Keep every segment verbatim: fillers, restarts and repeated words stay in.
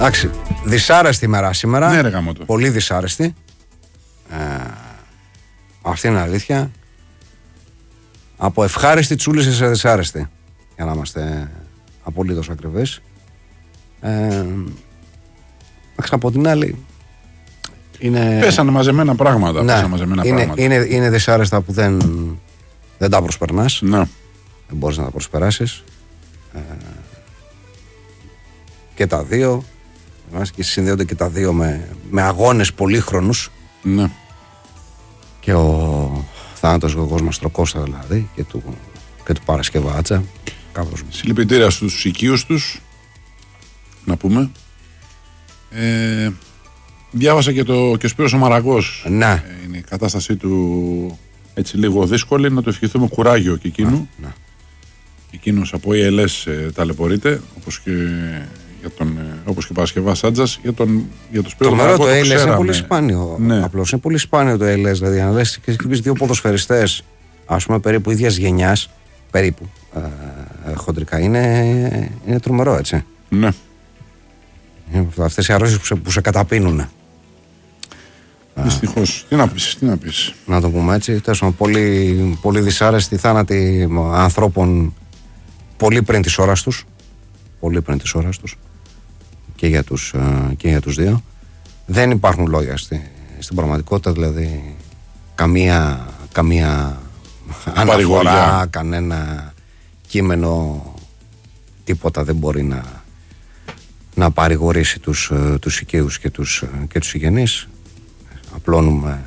Εντάξει, δυσάρεστη ημέρα σήμερα. Ναι, ρε γαμώτο. Πολύ δυσάρεστη. Ε, αυτή είναι αλήθεια. Από ευχάριστη τσούλησε σε δυσάρεστη. Για να είμαστε απολύτως ακριβείς. Ε, από την άλλη. Είναι... Πέσανε μαζεμένα πράγματα. Ναι, πέσανε μαζεμένα είναι, πράγματα. είναι, είναι δυσάρεστα που δεν, δεν τα προσπερνάς. Ναι. Δεν μπορείς να τα προσπεράσεις. Ε, και τα δύο. Και συνδέονται και τα δύο με, με αγώνες πολύχρονους. Ναι. Και ο θάνατος Γογός Μαστροκώστα δηλαδή και του, και του Παρασκευάτσα. Συλληπιτήρια στους οικείους τους. Να πούμε. Ε, διάβασα και, το, και ο Σπύρος ο Μαραγός. Ναι. Ε, είναι η κατάστασή του έτσι λίγο δύσκολη. Να το ευχηθούμε κουράγιο και εκείνου. Ναι. Εκείνος από ι ελ ες ε, ταλαιπωρείται, όπως και, για τον, ε, όπως και ο Παρασκευάς Άντζας. Για τον, για τον Σπύρο το Μαραγό το το ι ελ ες είναι πολύ ξέραμε. σπάνιο. Ναι. Απλώς είναι πολύ σπάνιο το ι ελ ες. Δηλαδή, αν λες και σκύβεις δύο ποδοσφαιριστές, ας πούμε περίπου ίδιας γενιάς, περίπου ε, ε, χοντρικά, είναι, είναι τρομερό, έτσι. Ναι. Αυτές οι αρρώστιες που σε, που σε καταπίνουν. Δυστυχώς. Τι να πεις, τι να πεις. Να το πούμε έτσι. Τέσσερα, πολύ, πολύ δυσάρεστη θάνατη ανθρώπων πολύ πριν της ώρας τους. Πολύ πριν της ώρας τους. Και για τους, και για τους δύο. Δεν υπάρχουν λόγια στη, στην πραγματικότητα, δηλαδή καμία, καμία αναφορά, κανένα κείμενο, τίποτα δεν μπορεί να, να παρηγορήσει τους, τους οικείους και τους, και τους συγγενείς. Απλώνουμε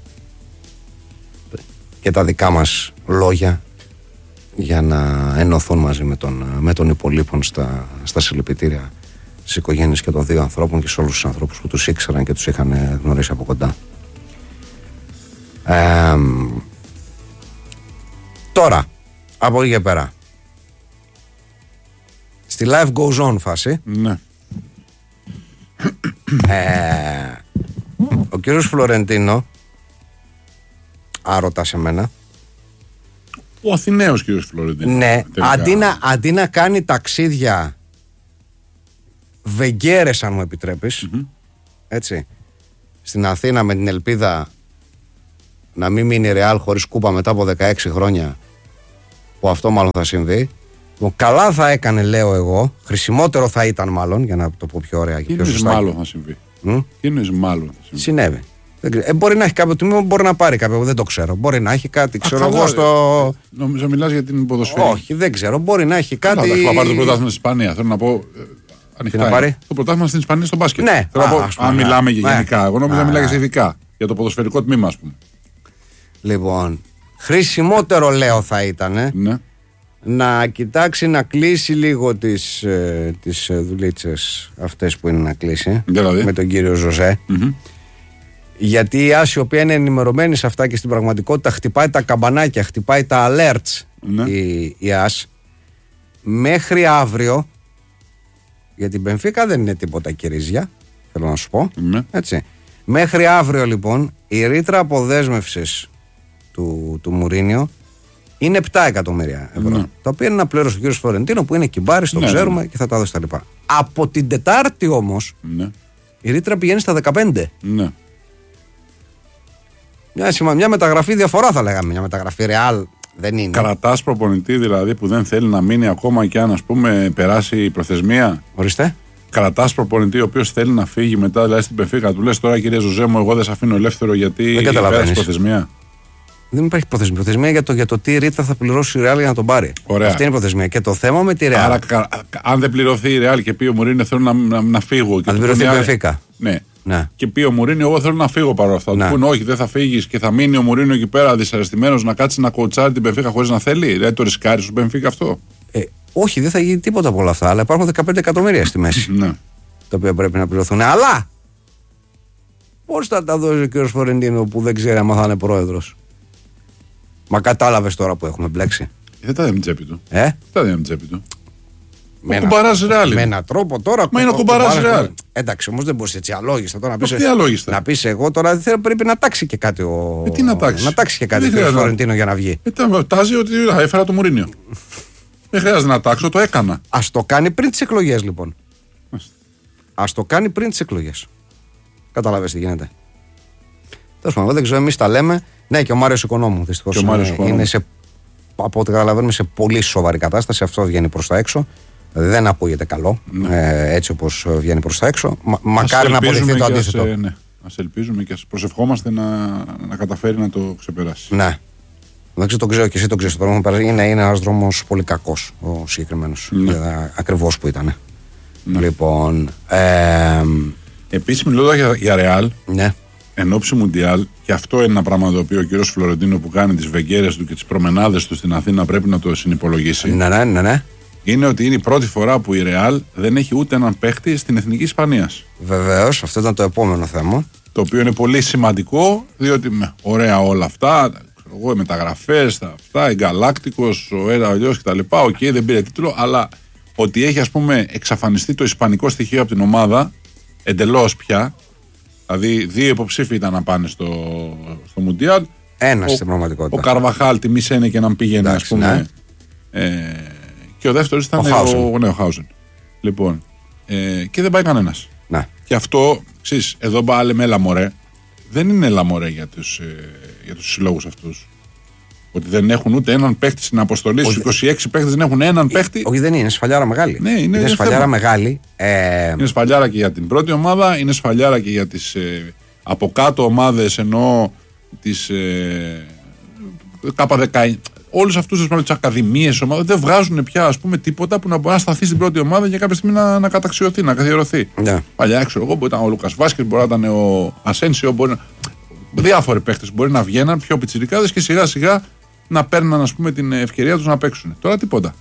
και τα δικά μας λόγια για να ενωθούν μαζί με τον, με τον υπολείπων στα, στα συλληπιτήρια στις οικογένειες και των δύο ανθρώπων και σε όλους τους ανθρώπους που τους ήξεραν και τους είχαν γνωρίσει από κοντά. Ε, τώρα, από εκεί και πέρα, στη life goes on φάση. Ναι. Ε, ο κύριος Φλωρεντίνο, άρωτα σε μένα. Ο Αθηναίος κύριος Φλωρεντίνο. Ναι, αντί να, αντί να κάνει ταξίδια βεγγέρες, αν μου επιτρέπεις, mm-hmm. έτσι, στην Αθήνα με την ελπίδα να μην μείνει η Ρεάλ χωρίς κούπα μετά από δεκαέξι χρόνια, που αυτό μάλλον θα συμβεί. Καλά θα έκανε, λέω εγώ, χρησιμότερο θα ήταν μάλλον, για να το πω πιο ωραία και πιο σωστά. Μάλλον θα συμβεί. Mm? Τι εννοείς μάλλον θα συμβεί. Συνέβη. Ε, μπορεί να έχει κάποιο τμήμα, μπορεί να πάρει κάποιο, δεν το ξέρω. Μπορεί να έχει κάτι, ξέρω εγώ στο. Νομίζω μιλάς για την ποδοσφαίρη. Όχι, δεν ξέρω. Μπορεί να έχει κάτι. Θα πάρει το πρωτάθλημα στην Ισπανία. Θέλω να πω. Τι να πάρει? Το πρωτάθλημα στην Ισπανία στο μπάσκετ. Ναι, θέλω α, να πω, ας πούμε, αν ναι. μιλάμε για ναι. γενικά. Εγώ νόμιζα μιλάγε σε ειδικά. Για το ποδοσφαιρικό τμήμα, ας πούμε. Λοιπόν, χρησιμότερο λέω θα ήταν ναι. να κοιτάξει να κλείσει λίγο τις, ε, τις δουλίτσες αυτές που είναι να κλείσει. Δηλαδή. Με τον κύριο Ζωζέ. Mm-hmm. Γιατί η Άση, η οποία είναι ενημερωμένη σε αυτά και στην πραγματικότητα χτυπάει τα καμπανάκια, χτυπάει τα alerts, ναι. η, η Άση, μέχρι αύριο, γιατί η Μπενφίκα δεν είναι τίποτα κυρίζια, θέλω να σου πω, ναι. έτσι. Μέχρι αύριο λοιπόν η ρήτρα αποδέσμευσης του, του Μουρίνιο είναι επτά εκατομμύρια ευρώ, ναι. τα οποία είναι να πλήρωσε ο κ. Φλωρεντίνο που είναι κυμπάρης, το ναι, ξέρουμε ναι. και θα τα δώσει τα λοιπά. Από την Τετάρτη όμως ναι. η ρήτρα πηγαίνει στα δεκαπέντε. Ναι. Μια, σημα, μια μεταγραφή διαφορά θα λέγαμε. Μια μεταγραφή ρεάλ δεν είναι. Κρατάς προπονητή δηλαδή που δεν θέλει να μείνει ακόμα και αν ας πούμε περάσει η προθεσμία. Ορίστε. Κρατάς προπονητή ο οποίος θέλει να φύγει μετά, δηλαδή στην Μπενφίκα του λες τώρα κύριε Ζωζέ μου, εγώ δεν σε αφήνω ελεύθερο γιατί πέρασε προθεσμία. Δεν υπάρχει προθεσμία. Προθεσμία για το, για το τι ρήτρα θα πληρώσει η Ρεάλ για να τον πάρει. Ωραία. Αυτή είναι η προθεσμία. Και το θέμα με τη Ρεάλ. Άρα, κα, αν δεν πληρωθεί η Ρεάλ και πει ο Μουρίνιο θέλω να, να, να φύγω. Αν δεν πληρωθεί η Μπενφίκα. Ναι. Ναι. Και πει ο Μουρίνιο, εγώ θέλω να φύγω παρόλα αυτά. Ναι. Του πούνε, όχι, δεν θα φύγει και θα μείνει ο Μουρίνιο εκεί πέρα δυσαρεστημένος να κάτσει να κοουτσάρει την Μπενφίκα χωρίς να θέλει. Δεν το ρισκάρει σου Μπενφίκα αυτό. Ε, όχι, δεν θα γίνει τίποτα από όλα αυτά. Αλλά υπάρχουν δεκαπέντε εκατομμύρια στη μέση. Ναι. Τα οποία πρέπει να πληρωθούν. Αλλά πώς θα τα δώσει ο κ. Φλωρεντίνο που δεν ξέρει αν θα είναι πρόεδρος. Μα κατάλαβες τώρα που έχουμε μπλέξει. Δεν τα δίνει την τσέπη του. Ε? Δεν τα δίνει την τσέπη του. Με ο κουμπαράς Ρεάλ. Με έναν τρόπο τώρα. Μα είναι ο κουμπαράς Ρεάλ. Εντάξει, όμως δεν μπορείς έτσι αλόγιστα τώρα να πεις. Τι αλόγιστα. Να πεις εγώ τώρα θέλω, πρέπει να τάξει και κάτι ο. Ε, τι να τάξει. Να τάξει και κάτι ο Φλωρεντίνο για να βγει. Ε, τάζει ότι έφερα το Μουρίνιο. Δεν χρειάζεται να τάξω, το έκανα. Ας το κάνει πριν τις εκλογές λοιπόν. Ας το κάνει πριν τις εκλογές. Καταλαβαίνεις τι γίνεται. Τέλος πάντων, δεν ξέρω, εμείς τα λέμε. Ναι, και ο Μάριος Οικονόμου δυστυχώς είναι, είναι σε, από ό,τι καταλαβαίνουμε, σε πολύ σοβαρή κατάσταση. Αυτό βγαίνει προς τα έξω. Δεν ακούγεται καλό, ναι. ε, έτσι όπως βγαίνει προς τα έξω. Μα, μακάρι να αποδειχθεί το αντίθετο. Ας, ναι. Ας ελπίζουμε και ας προσευχόμαστε να, να καταφέρει να το ξεπεράσει. Ναι. Δεν ξέρω, το ξέρω και εσύ το ξέρεις. Είναι, είναι ένας δρόμος πολύ κακός ο συγκεκριμένος. Ναι. Ακριβώς που ήταν. Ναι. Λοιπόν. Ε, Επίσης, μιλώντας για, για Ρεάλ, ναι. εν ώψη Μουντιάλ, και αυτό είναι ένα πράγμα το οποίο ο κύριος Φλωρεντίνο που κάνει τις βεγγέρες του και τις προμενάδες του στην Αθήνα πρέπει να το συνυπολογίσει. Ναι, ναι, ναι, ναι. Είναι ότι είναι η πρώτη φορά που η Ρεάλ δεν έχει ούτε έναν παίχτη στην Εθνική Ισπανίας. Βεβαίως, αυτό ήταν το επόμενο θέμα. Το οποίο είναι πολύ σημαντικό, διότι με ωραία όλα αυτά, εγώ, οι μεταγραφές, αυτά, εγκαλάκτικος, ο ένα αλλιώς κτλ. Οκ, okay, δεν πήρε τίτλο, αλλά ότι έχει, ας πούμε, εξαφανιστεί το ισπανικό στοιχείο από την ομάδα εντελώς πια. Δηλαδή, δύο υποψήφοι ήταν να πάνε στο, στο Μουντιάλ. Ένα στην πραγματικότητα. Ο Καρβαχάλ τιμήσαινε και να πήγαινε, ας πούμε. Ναι. Ε, και ο δεύτερος ήταν ο, ο Νεοχάουζεν. Λοιπόν, ε, και δεν πάει κανένας. Ναι. Και αυτό, ξέρεις, εδώ πάλι με λαμορέ, δεν είναι λαμορέ για τους, ε, για τους συλλόγους αυτούς. Ότι δεν έχουν ούτε έναν παίχτη στην αποστολή. Στους είκοσι έξι παίχτες δεν έχουν έναν παίχτη. Όχι, δεν είναι, είναι σφαλιάρα μεγάλη. Ναι, είναι, είναι σφαλιάρα θέμα. μεγάλη. Ε... Είναι σφαλιάρα και για την πρώτη ομάδα, είναι σφαλιάρα και για τις ε, από κάτω ομάδες, ενώ τις ε, κάπα δεκαεννιά. Όλους αυτούς τις ακαδημίες ομάδες δεν βγάζουν πια, ας πούμε, τίποτα που να μπορεί να σταθεί στην πρώτη ομάδα και κάποια στιγμή να, να καταξιωθεί, να καθιερωθεί. Yeah. Παλιά, ξέρω εγώ, μπορεί να ήταν ο Λούκας Βάσκετ, μπορεί να ήταν ο Ασένσιο, μπορεί να... διάφοροι παίχτες μπορεί να βγαίναν πιο πιτσιρικάδες και σιγά σιγά να παίρναν, ας πούμε, την ευκαιρία τους να παίξουν. Τώρα τίποτα.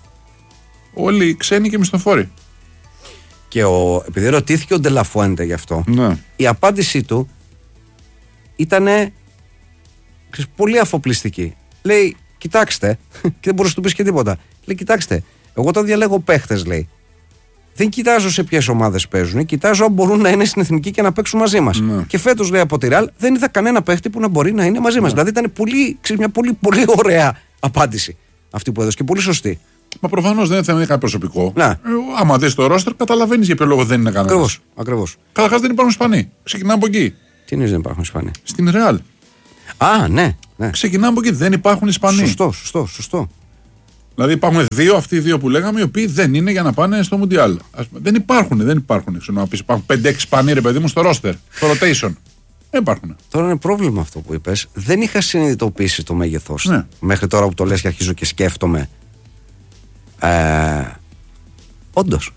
Όλοι ξένοι και μισθοφόροι. Και ο, επειδή ρωτήθηκε ο Ντελαφουέντε γι' αυτό, ναι. η απάντησή του ήταν πολύ αφοπλιστική. Λέει, κοιτάξτε, και δεν μπορείς να του πεις και τίποτα. Λέει, κοιτάξτε, εγώ όταν διαλέγω παίχτες, λέει, δεν κοιτάζω σε ποιες ομάδες παίζουν, κοιτάζω αν μπορούν να είναι στην εθνική και να παίξουν μαζί μας. Ναι. Και φέτος, λέει, από τη Ρεάλ δεν είδα κανένα παίχτη που να μπορεί να είναι μαζί ναι. μας. Δηλαδή ήταν πολύ, ξέρεις, μια πολύ, πολύ ωραία απάντηση αυτή που έδωσε και πολύ σωστή. Μα προφανώς δεν είναι θέμα κάτι προσωπικό. Ναι. Ε, άμα δεις το ρόστερ, καταλαβαίνεις για ποιο λόγο δεν είναι κανένας. Ακριβώς. Ακριβώς. Καταρχάς δεν υπάρχουν Ισπανοί. Ξεκινάμε από εκεί. Τι είναι, δεν υπάρχουν Ισπανοί. Στην Ρεάλ. Α, ναι. ναι. Ξεκινάμε από εκεί. Δεν υπάρχουν Ισπανοί. Σωστό, σωστό, σωστό. Δηλαδή υπάρχουν δύο, αυτοί οι δύο που λέγαμε, οι οποίοι δεν είναι για να πάνε στο Μουντιάλ. Δεν υπάρχουν, δεν υπάρχουν. Ξέρω, να πεις, υπάρχουν πέντε έξι Ισπανοί, ρε παιδί μου, στο ρόστερ, στο rotation. Δεν υπάρχουν. Τώρα είναι πρόβλημα αυτό που είπες. Δεν είχα συνειδητοποιήσει το μέγεθος. Ναι. Μέχρι τώρα που το λες και αρχίζω και σκέφτομαι. Ε, όντως.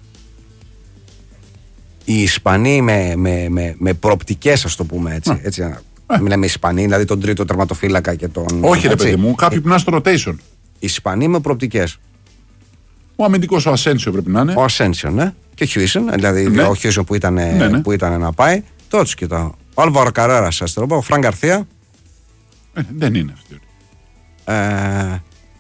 Οι Ισπανοί με, με, με, με προοπτικές, ας το πούμε έτσι. Ναι. έτσι ε. Μιλάμε Ισπανοί, δηλαδή τον τρίτο τερματοφύλακα και τον. Όχι, έτσι. ρε παιδί μου, κάποιοι που να στο rotation. Ισπανοί με προοπτικές. Ο αμυντικός ο Ασένσιο πρέπει να είναι. Ο Ασένσιο, ναι. Και ο Χιούισεν, δηλαδή ναι. ο Χιούισεν που ήταν, ναι, ναι. που ήταν να πάει. Τώρα τους κοιτάω. Ο Άλβαρο Καρέρας, αριστερό, ο Φραν Γκαρθία. Ε, δεν είναι αυτή. Ε,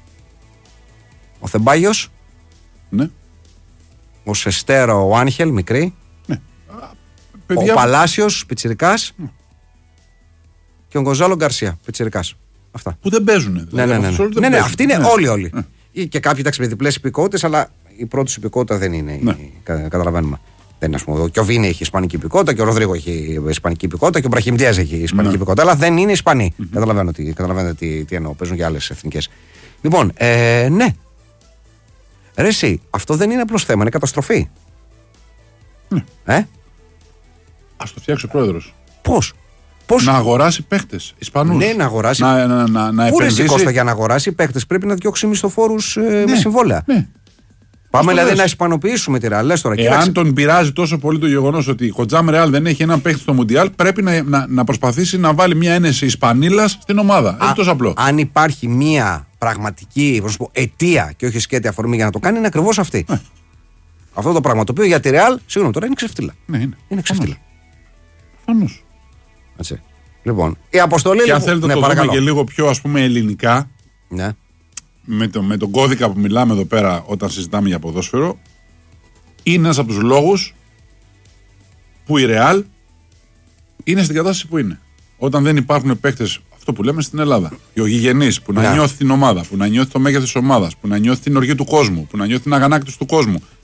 ο Θεμπάγιος. Ναι. Ο Σεστέρο, ο Άνχελ, μικρή. Ναι. Ο Παλάσιος, πιτσιρικάς. Ναι. Και ο Γκονζάλο Γκαρσία, πιτσιρικάς. Αυτά. Που δεν παίζουν. Ναι, ναι, ναι. ναι. ναι, ναι αυτοί είναι ναι. όλοι, όλοι. Ναι. Ή και κάποιοι εντάξει με διπλές υπηκότητες, αλλά η πρώτη σου υπηκότητα δεν είναι. Ναι. Κα, καταλαβαίνουμε. Δεν είναι, ας πούμε, και ο Βίνι έχει ισπανική υπηκότητα, και ο Ροδρίγο έχει ισπανική υπηκότητα, και ο Μπραχίμ Ντιάζ έχει ισπανική ναι. υπηκότητα, αλλά δεν είναι Ισπανοί. Mm-hmm. Καταλαβαίνω τι, καταλαβαίνετε τι, τι εννοώ. Παίζουν και άλλες εθνικές. Λοιπόν, ε, ναι. Ρε εσύ, αυτό δεν είναι απλώς θέμα, είναι καταστροφή. Ναι. Ε? Ας το φτιάξει ο πρόεδρος. Πώς? Πώς? Να αγοράσει παίχτες Ισπανούς. Ναι, να αγοράσει. Να, να, να, να Πού ρε επενδύσει. Κώστα, για να αγοράσει παίχτες πρέπει να διώξει μισθοφόρους ε, ναι, με συμβόλαια. Ναι. Πάμε δηλαδή λες. να ισπανοποιήσουμε τη Ρεάλ. Εάν κοιτάξτε. Τον πειράζει τόσο πολύ το γεγονός ότι η Χοτζάμ Ρεάλ δεν έχει έναν παίχτη στο Μουντιάλ, πρέπει να, να, να προσπαθήσει να βάλει μια ένεση Ισπανίλας στην ομάδα. Είναι τόσο απλό. Αν υπάρχει μια πραγματική πώς πω, αιτία και όχι σκέτη αφορμή για να το κάνει, είναι ακριβώς αυτή. Ε. Αυτό το πράγμα το οποίο για τη Ρεάλ, συγγνώμη τώρα, είναι ξεφτύλα. Ναι, είναι. Είναι ξεφτύλα. Προφανώς. Έτσι. Λοιπόν, η αποστολή. Και αν θέλετε να ναι, το δούμε και λίγο πιο ας πούμε ελληνικά. Ναι. Με, το, με τον κώδικα που μιλάμε εδώ πέρα όταν συζητάμε για ποδόσφαιρο, είναι ένας από τους λόγους που η Ρεάλ είναι στην κατάσταση που είναι. Όταν δεν υπάρχουν παίκτες, αυτό που λέμε στην Ελλάδα, οι ογιγενείς που να ναι. νιώθει την ομάδα, που να νιώθει το μέγεθος της ομάδας, που να νιώθει την οργή του κόσμου, που να νιώθει την αγανάκτηση του κόσμου,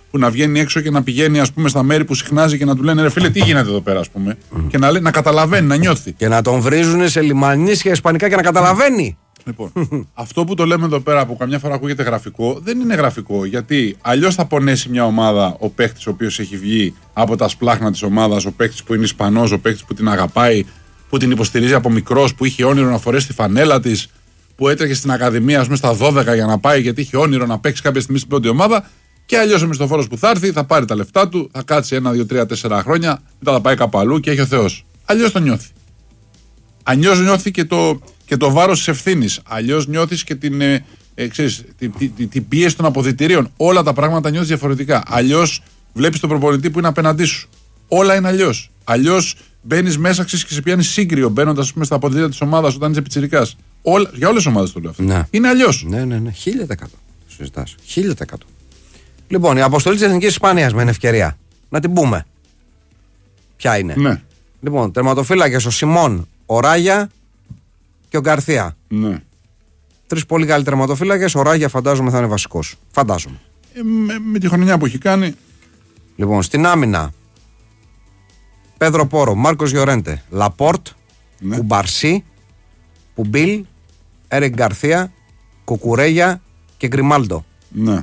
που να βγαίνει έξω και να πηγαίνει, ας πούμε, στα μέρη που συχνάζει και να του λένε ρε φίλε, τι γίνεται εδώ πέρα, ας πούμε. Mm. Και να, λέει, να καταλαβαίνει, να νιώθει. Και να τον βρίζουν σε λιμανίσια ισπανικά και να καταλαβαίνει. Λοιπόν, αυτό που το λέμε εδώ πέρα που καμιά φορά ακούγεται γραφικό, δεν είναι γραφικό. Γιατί αλλιώς θα πονέσει μια ομάδα ο παίκτης ο οποίος έχει βγει από τα σπλάχνα της ομάδας, ο παίκτης που είναι Ισπανός, ο παίκτης που την αγαπάει, που την υποστηρίζει από μικρός, που είχε όνειρο να φορέσει τη φανέλα της, που έτρεχε στην Ακαδημία, ας πούμε, στα δώδεκα για να πάει γιατί είχε όνειρο να παίξει κάποια στιγμή στην πρώτη ομάδα. Και αλλιώς ο μισθοφόρος που θα έρθει θα πάρει τα λεφτά του, θα κάτσει ένα, δύο, τρία, τέσσερα χρόνια, μετά θα πάει κάπου αλλού και έχει ο Θεός. Αλλιώς το νιώθει. Αλλιώς νιώθει και το, και το βάρος της ευθύνης. Αλλιώς νιώθεις και την, ε, ε, ξέρεις, την, την, την πίεση των αποδυτηρίων. Όλα τα πράγματα νιώθεις διαφορετικά. Αλλιώς βλέπεις τον προπονητή που είναι απέναντί σου. Όλα είναι αλλιώς. Αλλιώς μπαίνεις μέσα, ξέρεις, και σε πιάνει σύγκριο μπαίνοντας στα αποδυτήρια της ομάδας όταν είσαι πιτσιρικάς. Όλα, για όλες τις ομάδες το λέω αυτό. Ναι. Είναι αλλιώς. Ναι, ναι, ναι. Χίλια τοις εκατό. Συζητάς. Χίλια τοις εκατό. Λοιπόν, η αποστολή της Εθνικής Ισπανίας με ευκαιρία. Να την πούμε. Ποια είναι. Ναι. Λοιπόν, τερματοφύλακες ο Σιμών, ο Ράγια και ο Γκαρθία. Ναι. Τρεις πολύ καλοί τερματοφύλακες. Ο Ράγια φαντάζομαι θα είναι βασικός. Φαντάζομαι. Ε, με, με τη χρονιά που έχει κάνει. Λοιπόν, στην άμυνα Πέδρο Πόρο, Μάρκος Γιορέντε, Λαπόρτ, Ναι. Κουμπαρσί, Πουμπίλ, Έρικ Γκαρθία, Κουκουρέγια και Γκριμάλντο. Ναι.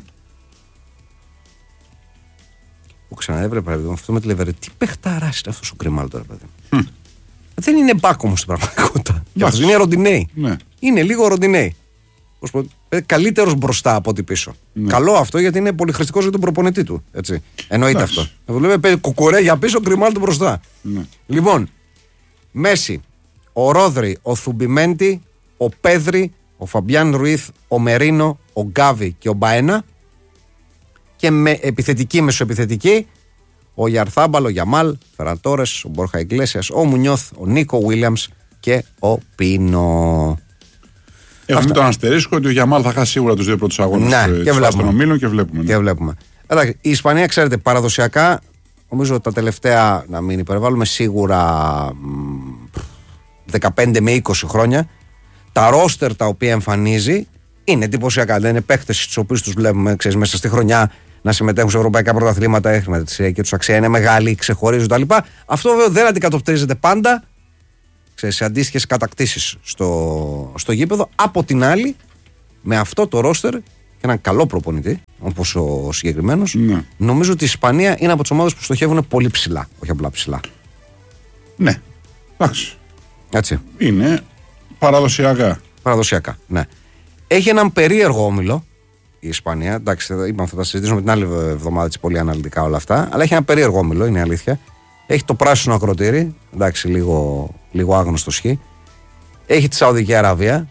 Που ξαναέβλεπα αυτό με τη Λεβερή. Τι παιχταράς είναι αυτός ο Γκριμάλντο, ρε παιδί. Mm. Δεν είναι μπάκ όμως στην πραγματικότητα. Μπάκος. Είναι ροντινέι. Ναι. Είναι λίγο ροντινέι. Καλύτερος μπροστά από ό,τι πίσω. Ναι. Καλό αυτό γιατί είναι πολυχρηστικός για τον προπονητή του. Έτσι. Εννοείται Εντάξει. αυτό. Βλέπετε Κουκουρέγια πίσω, Γκριμάλντο μπροστά. Ναι. Λοιπόν, Μέση, ο Ρόδρυ, ο Θουμπιμέντι, ο Πέδρη, ο Φαμπιάν Ρουίθ, ο Μερίνο, ο Γκάβι και ο Μπαένα. Και με επιθετική μεσοεπιθετική, ο Γιαρθάμπαλ, ο Γιαμάλ, Φεραν Τόρες, ο Μπόρχα Ιγκλέσιας, ο Μουνιώθ, ο Νίκο Βίλιαμς και ο Πίνο. Έχουμε τον αστερίσκο ότι ο Γιαμάλ θα χάσει σίγουρα τους δύο πρώτους αγώνες Ναι, και βλέπουμε. των ομίλων και βλέπουμε. Ναι. Και βλέπουμε. Εντάξει, η Ισπανία, ξέρετε, παραδοσιακά, νομίζω τα τελευταία, να μην υπερβάλλουμε, σίγουρα μ, δεκαπέντε με είκοσι χρόνια, τα ρόστερ τα οποία εμφανίζει είναι εντυπωσιακά. Δεν είναι παίκτες τους οποίους τους βλέπουμε, ξέρεις, μέσα στη χρονιά να συμμετέχουν σε ευρωπαϊκά πρωταθλήματα, έχουμε και τους αξία, είναι μεγάλοι, ξεχωρίζουν κτλ. Αυτό βέβαια δεν αντικατοπτρίζεται πάντα, ξέρεις, σε αντίστοιχες κατακτήσεις στο, στο γήπεδο. Από την άλλη, με αυτό το ρόστερ και έναν καλό προπονητή, όπως ο συγκεκριμένος, Ναι. νομίζω ότι η Ισπανία είναι από τις ομάδες που στοχεύουν πολύ ψηλά, όχι απλά ψηλά. Ναι. Εντάξει. Έτσι. Είναι παραδοσιακά. Παραδοσιακά, ναι. Έχει έναν περίεργο όμιλο η Ισπανία. Εντάξει, είπαμε, θα τα συζητήσουμε την άλλη εβδομάδα έτσι, πολύ αναλυτικά όλα αυτά. Αλλά έχει ένα περίεργο όμιλο, είναι η αλήθεια. Έχει το πράσινο ακροτήρι. Εντάξει, λίγο, λίγο άγνωστο σχ. Έχει τη Σαουδική Αραβία.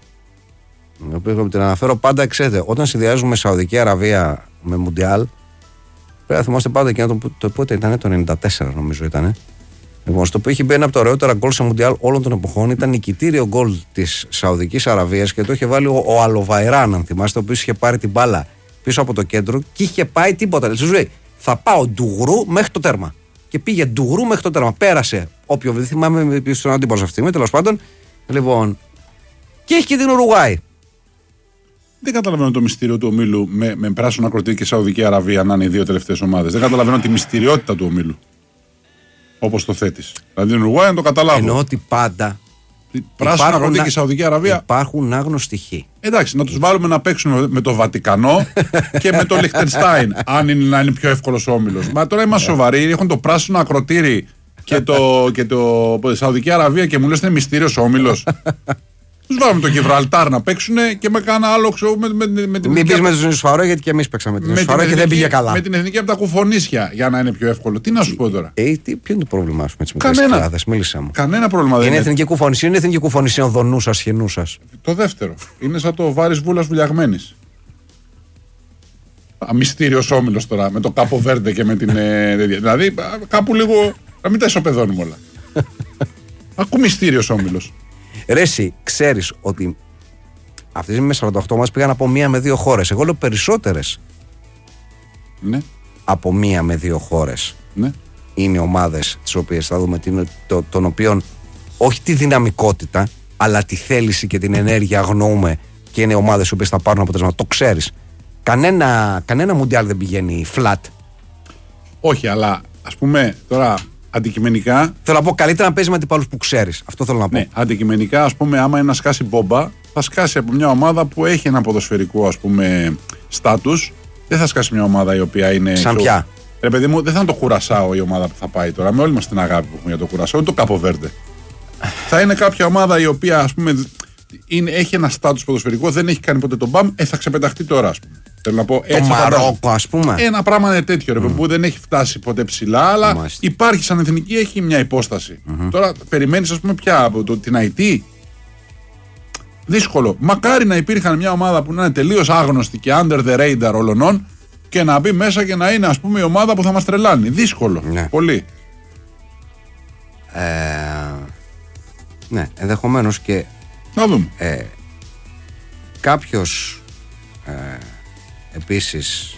Η οποία την αναφέρω πάντα, ξέρετε, όταν συνδυάζουμε Σαουδική Αραβία με Μουντιάλ, πρέπει να θυμάστε πάντα και το, το πότε ήταν, το ενενήντα τέσσερα νομίζω ήταν. Λοιπόν, στο οποίο είχε μπει ένα από τα ωραιότερα γκολ σε Μουντιάλ όλων των εποχών. Ήταν νικητήριο γκολ της Σαουδικής Αραβίας και το είχε βάλει ο, ο Αλοβαϊράν, αν θυμάστε, ο οποίος είχε πάρει την μπάλα πίσω από το κέντρο και είχε πάει τίποτα. Λέει, σου λέει, θα πάω ντουγρού μέχρι το τέρμα. Και πήγε ντουγρού μέχρι το τέρμα. Πέρασε όποιο δεν θυμάμαι ποιο ήταν ο αντίπαλος αυτή τη στιγμή, τέλος πάντων. Λοιπόν, και έχει και την Ουρουγουάη. Δεν καταλαβαίνω το μυστήριο του ομίλου με, με πράσινο ακροτήρι και Σαουδική Αραβία να είναι οι δύο τελευταίες ομάδες. Δεν καταλαβαίνω τη μυστηριότητα του ομίλου. Όπως το θέτεις. Δηλαδή την Ουρουγουάη να το καταλάβω. Εννοώ ότι πάντα. Πράσινο ακροτήρι και Σαουδική Αραβία. Υπάρχουν άγνωστοι χ. Εντάξει, να τους βάλουμε να παίξουν με το Βατικανό και με το Λιχτενστάιν. Αν είναι να είναι πιο εύκολος ο όμιλος. Μα τώρα είμαστε σοβαροί. Έχουν το πράσινο ακροτήρι και το, και το Σαουδική Αραβία και μου λες είναι μυστήριος όμιλος. Τους βάλαμε το Γιβραλτάρ να παίξουν και με κάνα άλλο ξέρω. Με, με, με, με την Μην πεις με τον Ισφαρό γιατί και εμείς παίξαμε την Ισφαρό και δεν πήγε καλά. Με την εθνική από τα κουφονίσια για να είναι πιο εύκολο. Τι να σου πω τώρα. Ε, τι, ποιο είναι το πρόβλημά σου με τις μικρές κοιλάδες, μίλησέ μου. Κανένα πρόβλημα δεν είναι. Είναι εθνική κουφονισία, είναι εθνική κουφονισία οδονούσας, χινούσας. Το δεύτερο. Είναι σαν το βάρης βούλας βουλιαγμένης. Μυστήριος όμιλος τώρα με το Κάπο Βέρντε και με την. Ε, δηλαδή κάπου λίγο. Να μην τα ισοπεδώνουμε όλα. Ακού μυστήριος όμιλος. Ρε εσύ, ξέρεις ότι αυτή τη στιγμή με σαράντα οκτώ μας πήγαν από μία με δύο χώρες. Εγώ λέω περισσότερες Ναι. από μία με δύο χώρες. Ναι. Είναι ομάδες τις οποίες θα δούμε την, το, των οποίων όχι τη δυναμικότητα αλλά τη θέληση και την ενέργεια αγνοούμε και είναι ομάδες οι οποίες θα πάρουν αποτέλεσμα. Το ξέρεις. Κανένα, κανένα Μουντιάλ δεν πηγαίνει flat. Όχι, αλλά ας πούμε τώρα αντικειμενικά. Θέλω να πω καλύτερα να παίζει με αντιπάλους που ξέρεις. Αυτό θέλω να πω. Ναι, αντικειμενικά, ας πούμε, άμα είναι να σκάσει μπόμπα, θα σκάσει από μια ομάδα που έχει ένα ποδοσφαιρικό, ας πούμε, στάτους. Δεν θα σκάσει μια ομάδα η οποία είναι. Σαν πια. Ρε παιδί μου, δεν θα είναι το Κουρασάο η ομάδα που θα πάει τώρα. Με όλη μας την αγάπη που έχουμε για το Κουρασάο, ούτε το Καποβέρντε. Θα είναι κάποια ομάδα η οποία, ας πούμε, είναι, έχει ένα στάτους ποδοσφαιρικό, δεν έχει κάνει ποτέ τον μπαμ, ε, θα ξεπεταχτεί τώρα, ας πούμε. Θέλω να πω, το Μαρόκο, ας πούμε. Ένα πράγμα είναι τέτοιο, ρε, mm. που δεν έχει φτάσει ποτέ ψηλά, αλλά Μάλιστα. υπάρχει σαν εθνική, έχει μια υπόσταση. Mm-hmm. Τώρα περιμένεις, ας πούμε, πια από το, την Αϊτή. Δύσκολο. Μακάρι να υπήρχαν μια ομάδα που να είναι τελείως άγνωστη και under the radar όλων και να μπει μέσα και να είναι, ας πούμε, η ομάδα που θα μας τρελάνει. Δύσκολο. Ναι. Πολύ. Ε, ναι, ενδεχομένως και. Να δούμε. Ε, κάποιος ε, επίσης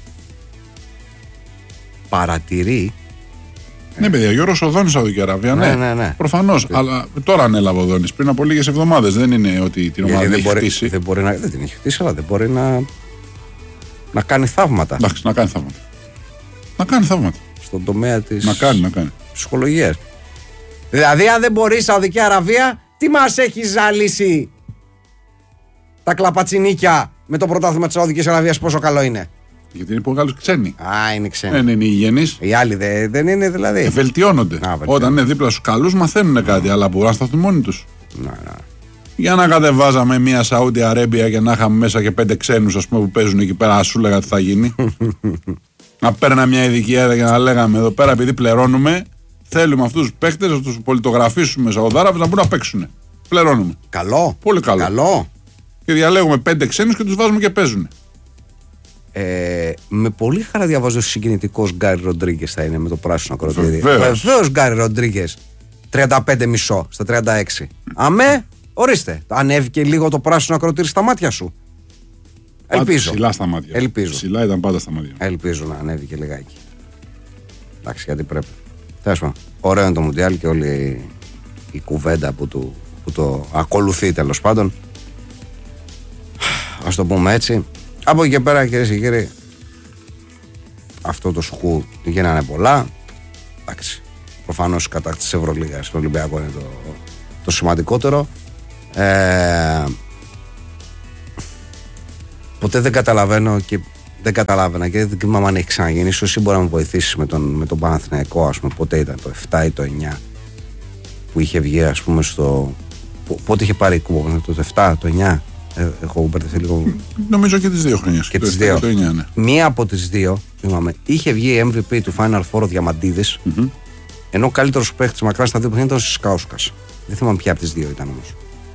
παρατηρεί. Ναι, παιδιά, Γιώργος Οδόνης Σαουδική Αραβία. Ναι, ναι, ναι, ναι. Προφανώς. Ναι. Αλλά τώρα ανέλαβε ο Οδόνης πριν από λίγες εβδομάδες. Δεν είναι ότι την ομάδα δεν έχει μπορεί, χτίσει. Δεν, μπορεί να, δεν την έχει χτίσει, αλλά δεν μπορεί να, να κάνει θαύματα. Εντάξει, να κάνει θαύματα. Να κάνει θαύματα. Στον τομέα της να κάνει, να κάνει. ψυχολογίας. Δηλαδή, αν δεν μπορεί η Σαουδική Αραβία, τι μας έχει ζαλίσει τα κλαπατσινίκια με το πρωτάθλημα της Σαουδικής Αραβίας, πόσο καλό είναι. Γιατί είναι πολύ καλούς ξένοι. Α, είναι ξένοι. Δεν είναι υγιεινείς. Οι άλλοι δε, δεν είναι δηλαδή. Ε, βελτιώνονται. Α, όταν είναι δίπλα στους καλούς μαθαίνουν κάτι, mm. αλλά μπορούν να σταθούν μόνοι τους. Να, να. Για να κατεβάζαμε μια Σαούδη Αρέμπια και να είχαμε μέσα και πέντε ξένους, ας πούμε, που παίζουν εκεί πέρα, σου λέγα τι θα γίνει. Να παίρνα μια ειδική έδρα και να λέγαμε εδώ πέρα, επειδή πληρώνουμε, θέλουμε αυτούς τους παίκτες να τους πολιτογραφήσουμε Σαουδάραβες να μπορούν να παίξουν. Πληρώνουμε. Καλό. Πολύ καλό. καλό. Και διαλέγουμε πέντε ξένους και τους βάζουμε και παίζουν. Ε, με πολύ χαρά διαβάζω συγκινητικός Γκάρι Ροντρίγκες θα είναι με το πράσινο ακροτήρι. Βεβαίως. Βεβαίως Γκάρι Ροντρίγκες. τριάντα πέντε κόμμα πέντε στα τριάντα έξι. Αμέ, ορίστε. Ανέβηκε λίγο το πράσινο ακροτήρι στα μάτια σου. Ελπίζω. Ψηλά στα μάτια. Ελπίζω. Ψηλά ήταν πάντα στα μάτια. Ελπίζω να ανέβηκε λιγάκι. Εντάξει, γιατί πρέπει. Τέλος πάντων. Ωραίο είναι το Μουντιάλ και όλη η κουβέντα που, του, που το ακολουθεί τέλος πάντων. Ας το πούμε έτσι. Από εκεί και πέρα, κυρίες και κύριοι, αυτό το σουχού γίνανε πολλά. Εντάξει. Προφανώς η κατάκτηση της Ευρωλίγας στο Ολυμπιακό είναι το, το σημαντικότερο. Ε, ποτέ δεν καταλαβαίνω και δεν καταλάβαινα και δεν θυμάμαι αν έχει ξαναγίνει. Ίσως εσύ μπορεί να με βοηθήσει με τον, με τον Παναθηναϊκό, ας πούμε, πότε ήταν, το επτά ή το εννιά που είχε βγει, ας πούμε, στο. Πότε είχε πάρει η κούμπα, το επτά, το εννιά. Ε, έχω μπερδευτεί λίγο. Νομίζω και τις δύο χρονιές. Και τις δύο. Το εννιά, ναι. Μία από τις δύο, θυμάμαι, είχε βγει η εμ βι πι του Final Four ο Διαμαντίδης, mm-hmm. ενώ ο καλύτερος παίκτης μακράν στα δύο παιχνίδια ήταν ο Σικάουσκας. Δεν θυμάμαι ποια από τις δύο ήταν όμως.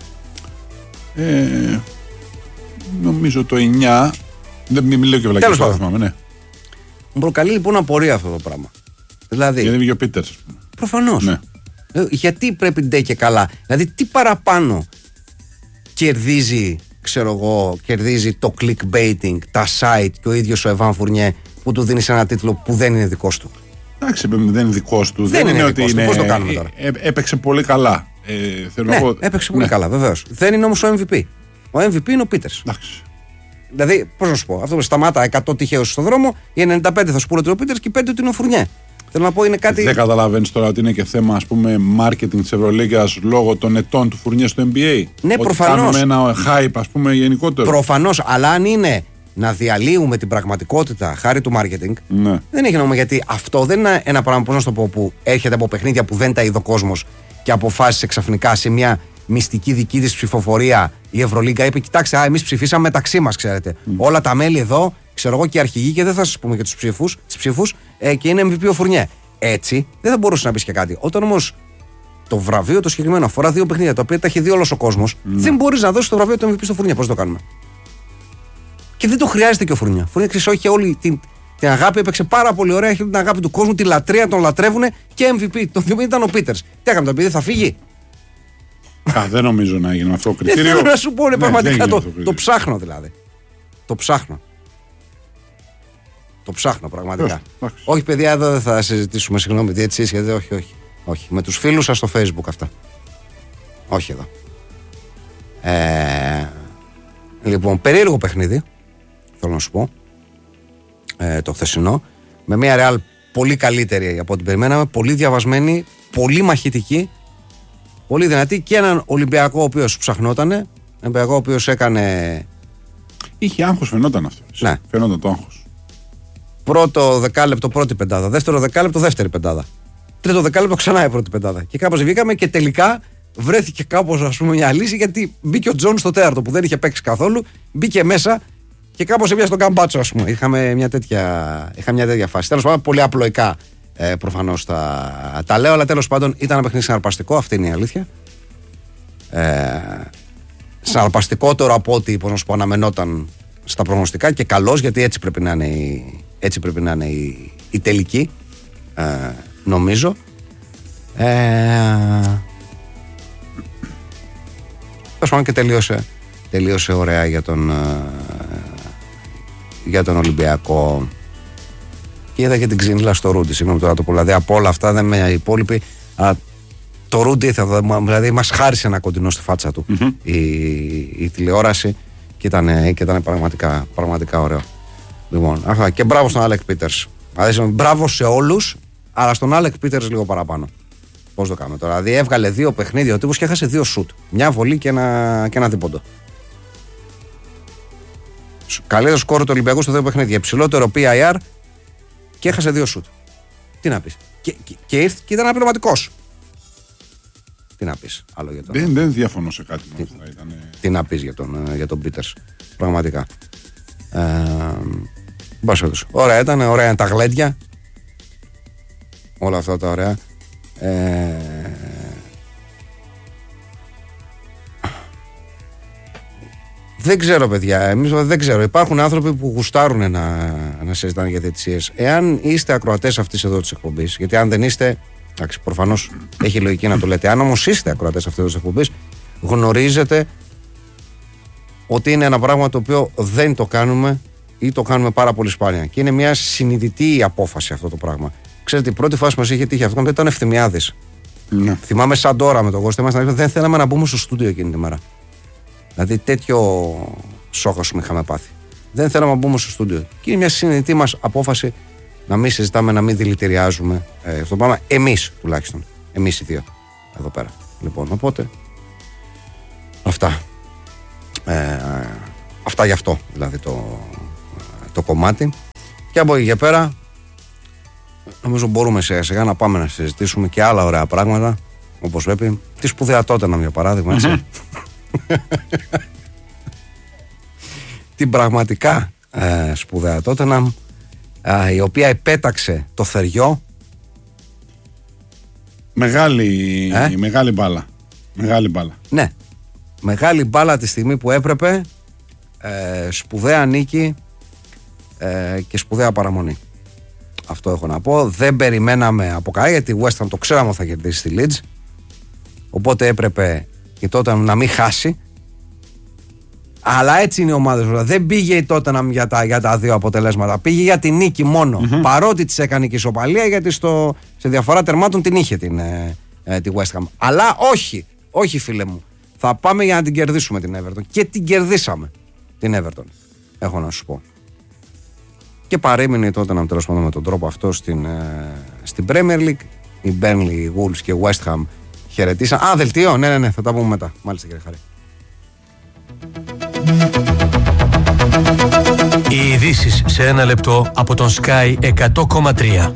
Ε, νομίζω το εννιά. Δεν μιλάω και βλακίες, το θυμάμαι, ναι. Μου προκαλεί λοιπόν απορία αυτό το πράγμα. Δηλαδή. Γιατί βγήκε ο Πίτερς, ας πούμε. Προφανώς. Ναι. Ε, γιατί πρέπει ντε και καλά. Δηλαδή, τι παραπάνω κερδίζει, ξέρω εγώ, κερδίζει το clickbaiting, τα site και ο ίδιος ο Εβάν Φουρνιέ που του δίνει ένα τίτλο που δεν είναι δικός του. Εντάξει, δεν είναι δικός του. Δεν, δεν είναι, είναι δικός ότι του. Είναι... Πώς το κάνουμε τώρα. Έ, έπαιξε πολύ καλά. Ε, θέλω ναι, να πω... έπαιξε πολύ ναι. καλά, βεβαίως. Δεν είναι όμως ο εμ βι πι. Ο εμ βι πι είναι ο Πίτερς. Εντάξει. Δηλαδή, πώς να σου πω, αυτό που σταμάτα εκατό τυχαίους στον δρόμο, οι ενενήντα πέντε θα σου πούνε ότι είναι ο Πίτερς και οι πέντε ότι είναι ο Φουρνιέ. Θέλω να πω, είναι κάτι. Δεν καταλαβαίνεις τώρα ότι είναι και θέμα, ας πούμε, marketing της Ευρωλίγκας λόγω των ετών του Φουρνιέ στο N B A. Ναι, προφανώς. Κάνουμε ένα hype, ας πούμε, γενικότερο. Προφανώς, αλλά αν είναι να διαλύουμε την πραγματικότητα χάρη του marketing, ναι. δεν έχει νόημα, γιατί αυτό δεν είναι ένα πράγμα, πώς να το πω, που έρχεται από παιχνίδια που δεν τα είδε ο κόσμος και αποφάσισε ξαφνικά σε μια μυστική δική της ψηφοφορία η Ευρωλίγκα. Είπε: κοιτάξτε, εμείς ψηφίσαμε μεταξύ μας, ξέρετε. Mm. Όλα τα μέλη εδώ, ξέρω εγώ και οι αρχηγοί, και δεν θα σας πούμε και τους ψήφους, τις ψήφους, ε, και είναι εμ βι πι ο Φουρνιέ. Έτσι, δεν θα μπορούσε να πεις και κάτι. Όταν όμως το βραβείο το συγκεκριμένο αφορά δύο παιχνίδια τα οποία τα έχει δει όλος ο κόσμος, mm. δεν μπορείς να δώσεις το βραβείο του εμ βι πι στο Φουρνιέ. Πώς το κάνουμε. Και δεν το χρειάζεται και ο Φουρνιέ. Φουρνιέ, ξέρεις, όχι όλη την, την αγάπη, έπαιξε πάρα πολύ ωραία, έχει την αγάπη του κόσμου, τη λατρεία, τον λατρεύουν και εμ βι πι. Το δύο ήταν ο Πίτερς. Τι έκανε, το επειδή θα φύγει. Α, δεν νομίζω να έγινε αυτό το κριτήριο. Δεν θέλω να σου πω, ναι, πραγματικά το, το, το ψάχνω δηλαδή. Το ψάχνω. Το ψάχνω πραγματικά. Πώς, όχι, παιδιά, εδώ δεν θα συζητήσουμε, συγγνώμη, τι έτσι γιατί όχι, όχι. όχι. Με τους φίλους σας στο Facebook αυτά. Όχι εδώ. Ε, λοιπόν, περίεργο παιχνίδι, θέλω να σου πω, ε, το χθεσινό, με μια Real πολύ καλύτερη από ό,τι περιμέναμε, πολύ διαβασμένη, πολύ μαχητική, πολύ δυνατή και έναν Ολυμπιακό ο οποίος ψαχνότανε, έναν Ολυμπιακό ο οποίος έκανε... Είχε άγχος, φαινόταν αυτό. Ναι. Φαινόταν το άγχος. Πρώτο δεκάλεπτο πρώτη πεντάδα, δεύτερο δεκάλεπτο δεύτερη πεντάδα. Τρίτο δεκάλεπτο ξανά η πρώτη πεντάδα. Και κάπως βγήκαμε και τελικά βρέθηκε κάπως, ας πούμε, μια λύση, γιατί μπήκε ο Τζον στο τέταρτο που δεν είχε παίξει καθόλου, μπήκε μέσα και κάπως έπιασε τον καμπάτσο, ας πούμε. Είχαμε μια τέτοια, είχα μια τέτοια φάση. Τέλος πάντων, πολύ απλοϊκά ε, προφανώς τα, τα λέω, αλλά τέλος πάντων ήταν ένα παιχνίδι συναρπαστικό, αυτή είναι η αλήθεια. Ε, συναρπαστικότερο από ό,τι, πώς να σου πω, αναμενόταν στα προγνωστικά και καλός, γιατί έτσι πρέπει να είναι η, έτσι πρέπει να είναι η, η τελική, ε, νομίζω. Ε, και τελείωσε, τελείωσε ωραία για τον, για τον Ολυμπιακό. Και είδα και την ξύνηλα στο Ρούντι. Συγγνώμη τώρα το πω. Δηλαδή από όλα αυτά δεν με υπόλοιποι. Α, το Ρούντι δηλαδή μας χάρισε ένα κοντινό στη φάτσα του mm-hmm. η, η τηλεόραση και ήταν, και ήταν πραγματικά, πραγματικά ωραίο. Λοιπόν, αυτά. Και μπράβο στον Άλεκ Πίτερς. Δηλαδή, μπράβο σε όλους, αλλά στον Άλεκ Πίτερς λίγο παραπάνω. Πώς το κάνουμε τώρα? Δηλαδή έβγαλε δύο παιχνίδια ο τύπος και έχασε δύο σουτ. Μια βολή και ένα, και ένα δίποντο. Καλύτερο σκόρ του Ολυμπιακού στο δύο παιχνίδια. Υψηλότερο πι άι αρ και έχασε δύο σουτ. Τι να πεις? Και, και, και, ήρθε, και ήταν αναπληρωματικός. Τι να πεις άλλο για τον... Δεν, δεν διαφωνώ σε κάτι. Τι, αυτά, ήταν... τι να πεις για τον, για τον Πίτερς? Πραγματικά. Ε, ωραία ήταν, ωραία είναι τα γλέντια. Όλα αυτά τα ωραία. Ε... Δεν ξέρω, παιδιά. Εμείς δεν ξέρω. Υπάρχουν άνθρωποι που γουστάρουν να, να συζητάνε για διαιτησίες. Εάν είστε ακροατές αυτής εδώ της εκπομπής, γιατί αν δεν είστε, εντάξει, προφανώς έχει λογική να το λέτε. Αν όμως είστε ακροατές αυτής εδώ της εκπομπής, γνωρίζετε ότι είναι ένα πράγμα το οποίο δεν το κάνουμε ή το κάνουμε πάρα πολύ σπάνια. Και είναι μια συνειδητή απόφαση αυτό το πράγμα. Ξέρετε, η πρώτη φάση που μας είχε τύχει αυτό ήταν Ευθυμιάδης. Ναι. Θυμάμαι σαν τώρα με τον Κώστα μας, δεν θέλαμε να μπούμε στο στούντιο εκείνη τη μέρα. Δηλαδή τέτοιο σόχασμα είχαμε πάθει. Δεν θέλαμε να μπούμε στο στούντιο. Και είναι μια συνειδητή μας απόφαση να μην συζητάμε, να μην δηλητηριάζουμε ε, αυτό το πράγμα. Εμείς τουλάχιστον. Εμείς οι δύο εδώ πέρα. Λοιπόν, οπότε αυτά. Ε, αυτά γι' αυτό δηλαδή το, το κομμάτι. Και από εκεί και πέρα νομίζω μπορούμε σιγά σιγά να πάμε να συζητήσουμε και άλλα ωραία πράγματα, όπως πρέπει. Τη σπουδαία Τότεναμ για παράδειγμα, έτσι. Την πραγματικά ε, σπουδαία Τότεναμ, ε, η οποία επέταξε το θεριό. Μεγάλη, ε? μεγάλη μπάλα. Μεγάλη μπάλα. Ναι. Μεγάλη μπάλα τη στιγμή που έπρεπε. Ε, σπουδαία νίκη ε, και σπουδαία παραμονή. Αυτό έχω να πω. Δεν περιμέναμε από καλά, γιατί η West Ham το ξέραμε ότι θα κερδίσει στη Leeds. Οπότε έπρεπε η Tottenham να μην χάσει. Αλλά έτσι είναι η ομάδα. Δεν πήγε η Tottenham για τα, για τα δύο αποτελέσματα. Πήγε για τη νίκη μόνο. Mm-hmm. Παρότι της έκανε και ισοπαλία, γιατί στο, σε διαφορά τερμάτων την είχε την, ε, ε, τη West Ham. Αλλά όχι, όχι φίλε μου. Θα πάμε για να την κερδίσουμε την Everton. Και την κερδίσαμε την Everton. Έχω να σου πω. Και παρέμεινε τότε να τέλος πάντων με τον τρόπο αυτό στην, ε, στην Premier League. Η Burnley, Wolves και West Ham χαιρετήσαν. Α, δελτίο, ναι, ναι, ναι, θα τα πούμε μετά. Μάλιστα, κύριε Χαρή. Οι ειδήσεις σε ένα λεπτό από τον Sky εκατό κόμμα τρία.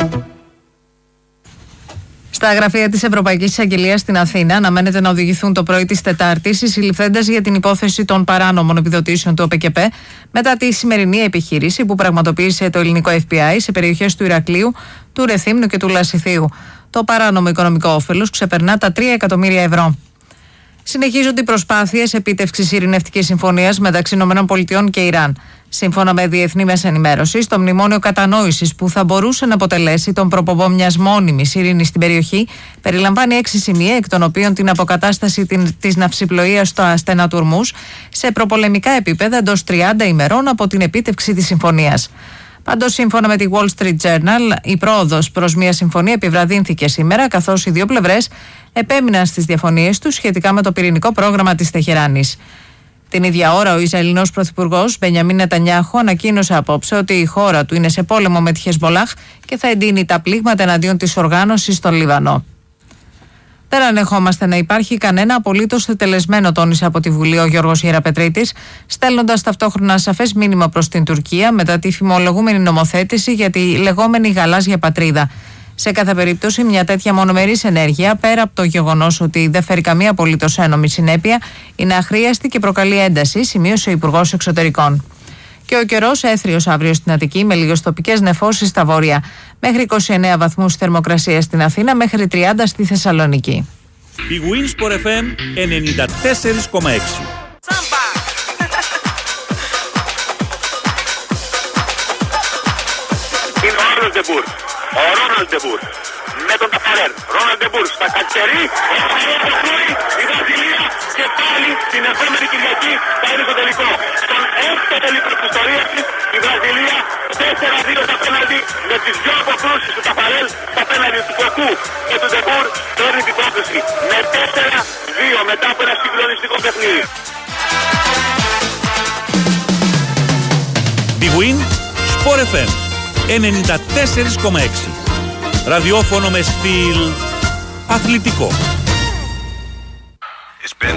Στα γραφεία της Ευρωπαϊκής Εισαγγελίας στην Αθήνα αναμένεται να οδηγηθούν το πρωί της Τετάρτης οι συλληφθέντες για την υπόθεση των παράνομων επιδοτήσεων του ΟΠΕΚΕΠ μετά τη σημερινή επιχείρηση που πραγματοποίησε το ελληνικό εφ μπι άι σε περιοχές του Ηρακλείου, του Ρεθύμνου και του Λασιθίου. Το παράνομο οικονομικό όφελος ξεπερνά τα τρία εκατομμύρια ευρώ. Συνεχίζονται οι προσπάθειες επίτευξης ειρηνευτικής συμφωνίας μεταξύ ΗΠΑ και Ιράν. Σύμφωνα με διεθνή μέσα ενημέρωσης, το μνημόνιο κατανόησης που θα μπορούσε να αποτελέσει τον προπομπό μιας μόνιμης ειρήνης στην περιοχή περιλαμβάνει έξι σημεία, εκ των οποίων την αποκατάσταση της ναυσιπλοείας στο Αστένα του Ορμούς σε προπολεμικά επίπεδα εντός τριάντα ημερών από την επίτευξη της συμφωνίας. Πάντως, σύμφωνα με τη Wall Street Journal, η πρόοδος προς μια συμφωνία επιβραδύνθηκε σήμερα, καθώς οι δύο πλευρές επέμειναν στις διαφωνίες τους σχετικά με το πυρηνικό πρόγραμμα της Τεχεράνης. Την ίδια ώρα, ο Ισραηλινός Πρωθυπουργός Μπενιαμίν Νετανιάχου ανακοίνωσε απόψε ότι η χώρα του είναι σε πόλεμο με τη Χεσμολάχ και θα εντείνει τα πλήγματα εναντίον της οργάνωσης στο Λίβανο. Δεν ανεχόμαστε να υπάρχει κανένα απολύτως θετελεσμένο, τόνισε από τη Βουλή ο Γιώργος Ιεραπετρίτης, στέλνοντας ταυτόχρονα σαφές μήνυμα προς την Τουρκία μετά τη φημολογούμενη νομοθέτηση για τη λεγόμενη γαλάζια πατρίδα. Σε κάθε περίπτωση, μια τέτοια μονομερής ενέργεια, πέρα από το γεγονός ότι δεν φέρει καμία απολύτως ένομη συνέπεια, είναι αχρίαστη και προκαλεί ένταση, σημείωσε ο Υπουργός Εξωτερικών. Και ο καιρός έθριος αύριο στην Αττική με λίγες τοπικές νεφώσεις στα βόρεια. Μέχρι είκοσι εννέα βαθμούς θερμοκρασία στην Αθήνα, μέχρι τριάντα στη Θεσσαλονίκη. Η Winsport εφ εμ ενενήντα τέσσερα κόμμα έξι. Είναι ο Ρόναλντ Ντεμπούρ. Ο Ρόναλντ Ντεμπούρ. Με τον Ταφαρέλ. Ρόναλντ Ντεμπούρ στα καθυστερεί. Η Βραζιλία και πάλι την επόμενη Κυριακή θα είναι στο τελικό. Στον έκτο τελικό της ιστορίας της, η Βραζιλία τέσσερα δύο στα πέναλτι με τις δυο αποκρούσεις του Ταφαρέλ στα πέναλτι του Κοκού και του Ντεμπούρ παίρνει την πρόκληση με τέσσερα δύο μετά από ένα συγκλονιστικό παιχνίδι. Big Win Sport εφ εμ ενενήντα τέσσερα κόμμα έξι. Ραδιόφωνο με στυλ αθλητικό. It's been